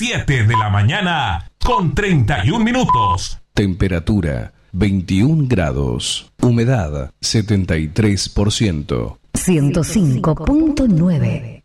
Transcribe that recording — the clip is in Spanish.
7 de la mañana con 31 minutos. Temperatura 21 grados. Humedad 73%. 105.9.